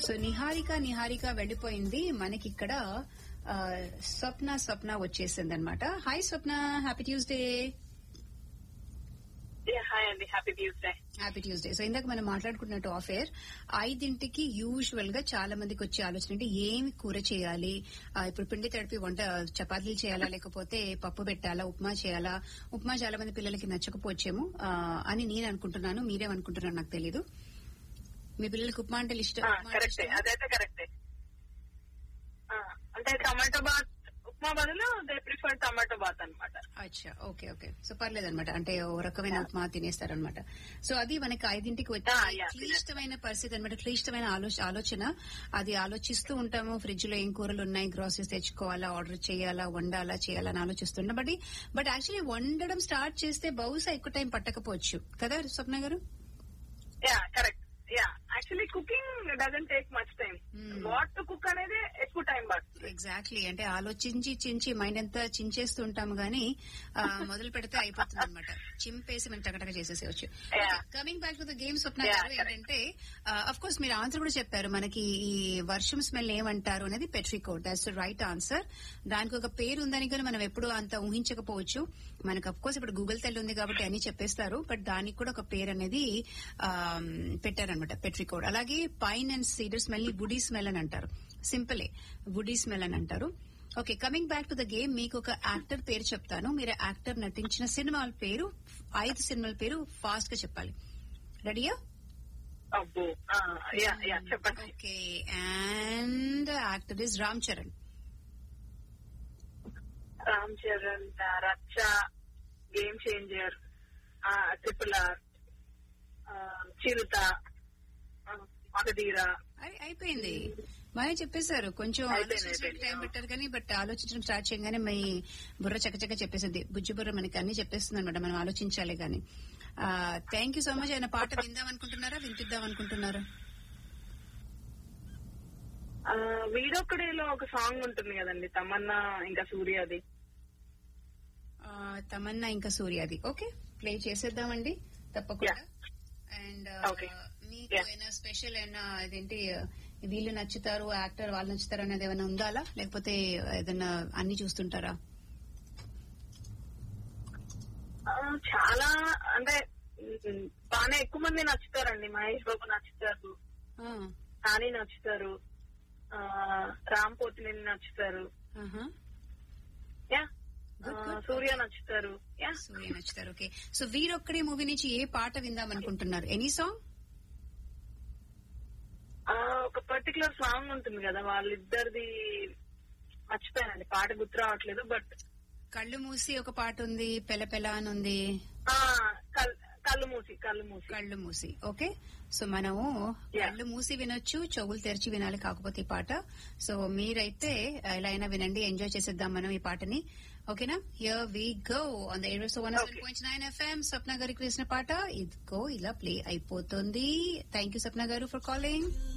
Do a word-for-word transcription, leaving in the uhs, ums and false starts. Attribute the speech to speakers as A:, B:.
A: So Niharika Niharika వెళ్ళిపోయింది. మనకి ఇక్కడ స్వప్న స్వప్న వచ్చేసింది అనమాట. హాయ్ స్వప్న, హ్యాపీ ట్యూస్డే.
B: హాయ్ అండి, happy Tuesday.
A: Happy Tuesday. So ఇందాక మనం మాట్లాడుకున్నట్టు ఆఫ్ ఎయిర్ ఐదింటికి యూజువల్ గా చాలా మందికి వచ్చే ఆలోచన అంటే ఏమి కూర చేయాలి, ఇప్పుడు పిండి తడిపి వంట చపాతీలు చేయాలా, లేకపోతే పప్పు పెట్టాలా, ఉప్మా చేయాలా. ఉప్మా చాలా మంది పిల్లలకి నచ్చకపోవచ్చేమో అని నేను అనుకుంటున్నాను. మీరేమనుకుంటున్నారు నాకు తెలీదు. మీ పిల్లలకి ఉప్మా అంటే ఇష్టం?
B: కరెక్టే, అదైతే కరెక్టే. అంటే టమాటో బాత్ ఉప్మా బదులు దే ప్రిఫర్ టమాటో బాత్ అనమాట.
A: అచ్చా, ఓకే ఓకే. సో పర్లేదు అనమాట, అంటే ఓ రకమైన ఉప్మా తినేస్తారనమాట. సో అది మనకి ఐదింటికి వచ్చే క్లిష్టమైన పరిస్థితి అనమాట, క్లిష్టమైన ఆలోచన. అది ఆలోచిస్తూ ఉంటాము, ఫ్రిడ్జ్ లో ఏం కూరలు ఉన్నాయి, గ్రాసరీస్ తెచ్చుకోవాలా, ఆర్డర్ చేయాలా, వండాలా, చేయాలా అని ఆలోచిస్తుంటాం. బట్ బట్ యాక్చువల్లీ వండడం స్టార్ట్ చేస్తే బహుశా ఎక్కువ టైం పట్టకపోవచ్చు కదా స్వప్న గారు?
B: Yeah correct. Yeah actually cooking doesn't take much time. What to cook అనేది ఎక్కువ టైం పడుతుంది.
A: ఎగ్జాక్ట్లీ, అంటే ఆలోచించి చించి మైండ్ అంతా చించేస్తూ ఉంటాము గానీ మొదలు పెడితే అయిపోతుంది అనమాట. చింపేసి మనం టకటక చేసేసేవచ్చు. Coming back to the game స్వప్న గారు, ఏంటంటే అఫ్ కోర్స్ మీరు ఆన్సర్ కూడా చెప్పారు. మనకి ఈ వర్షం స్మెల్ ఏమంటారు అనేది పెట్రికోట్. That's the right answer. దానికి ఒక పేరు ఉందని కానీ మనం ఎప్పుడు అంత ఊహించకపోవచ్చు. మనకు అఫ్ కోర్స్ ఇప్పుడు గూగుల్ తల్లి ఉంది కాబట్టి అన్ని చెప్పేస్తారు, బట్ దానికి కూడా ఒక పేరు అనేది పెట్టారనమాట, పెట్రికోట్. అలాగే పైన్ అండ్ సీడర్ స్మెల్ ని వుడీ స్మెల్ అని అంటారు. సింపులే, వుడీ స్మెల్ అని అంటారు. Okay, coming back to the game, మీకు ఒక యాక్టర్ పేరు చెప్తాను. మీరు యాక్టర్ నటించిన సినిమాల పేరు, ఐదు సినిమాల పేరు ఫాస్ట్ గా చెప్పాలి. రెడీయా? Okay, and actor is Ram Charan.
B: Ram Charan, రచ్చ, గేమ్ చేంజర్, ట్రిపుల్ ఆర్, చిరుత, మగధీర.
A: అయిపోయింది, బాగా చెప్పేశారు. కొంచెం ఆలోచించడానికి టైం పెట్టారు కానీ బట్ ఆలోచించడం స్టార్ట్ చేయగానే మీ బుర్ర చక్కచక్క చెప్పేసింది. బుజ్జి బుర్ర మనకి అన్ని చెప్పేస్తుంది అనమాట, మనం ఆలోచించాలి కానీ. Thank you so much. ఆయన పాట విందాం అనుకుంటున్నారా, వినిపిద్దాం అనుకుంటున్నారా?
B: వీడొక్కడేలో ఒక సాంగ్ ఉంటుంది కదండి, తమన్నా ఇంకా సూర్యది.
A: తమన్నా ఇంకా సూర్యది. ఓకే, ప్లే చేసేద్దామండి తప్పకుండా. అండ్ మీకు ఏమైనా స్పెషల్ అయినా అదేంటి వీళ్ళు నచ్చుతారు, యాక్టర్ వాళ్ళు నచ్చుతారు అనేది ఏమైనా ఉందా, లేకపోతే ఏదైనా అన్ని చూస్తుంటారా?
B: చాలా అంటే బాగా ఎక్కువ మంది నచ్చుతారండి. మహేష్ బాబు నచ్చుతారు, నాని నచ్చుతారు, రామ్ పోతినేని నచ్చుతారు, సూర్య నచ్చుతారు.
A: సూర్య నచ్చుతారు. ఓకే, సో వీరొక్కడే మూవీ నుంచి ఏ పాట విందాం అనుకుంటున్నారు? Any song?
B: ఒక పర్టికులర్ సాంగ్ ఉంటుంది కదా వాళ్ళిద్దరిది, మర్చిపోయానండి, పాట గుర్తు రావట్లేదు. బట్
A: కళ్ళు మూసి ఒక పాట ఉంది, పెల పెల అని ఉంది.
B: కళ్ళు మూసి కళ్ళు మూసి
A: కళ్ళు మూసి ఓకే. సో మనము కళ్ళు మూసి వినొచ్చు, చెవులు తెరిచి వినాలి కాకపోతే ఈ పాట. సో మీరైతే ఎలా అయినా వినండి, ఎంజాయ్ చేసేద్దాం మనం ఈ పాటని. ఓకేనా? Here we go on the air. So one seven point nine FM. స్వప్న గారికి వేసిన పాట ఇదిగో ఇలా ప్లే అయిపోతుంది. థ్యాంక్ యూ స్వప్న గారు ఫర్ కాలింగ్.